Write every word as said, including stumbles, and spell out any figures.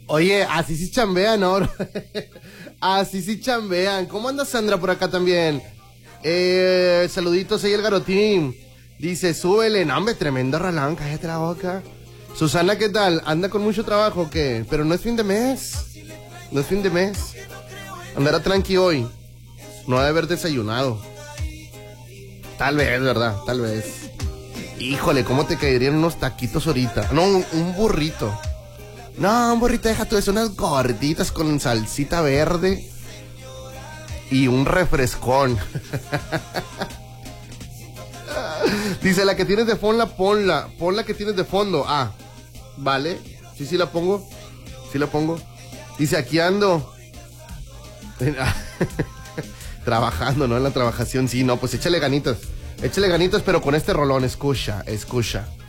Oye, así sí chambean, ¿no? Así sí chambean. ¿Cómo anda Sandra por acá también? Eh, saluditos ahí el Garotín. Dice, súbele. No, hombre, tremendo ralón, cállate la boca. Susana, ¿qué tal? ¿Anda con mucho trabajo o qué? Pero no es fin de mes. No es fin de mes. Andará tranqui hoy. No ha de haber desayunado. Tal vez, ¿verdad? Tal vez. Híjole, ¿cómo te caerían unos taquitos ahorita? No, un, un burrito. No, un burrito, deja tú eso, unas gorditas con salsita verde y un refrescón. Dice, la que tienes de fondo, ponla. Pon la que tienes de fondo. Ah, vale. Sí, sí la pongo. Sí la pongo. Dice, aquí ando. Trabajando, ¿no? En la trabajación, sí, no, pues échale ganitas. Échale ganitas, pero con este rolón, escucha, escucha.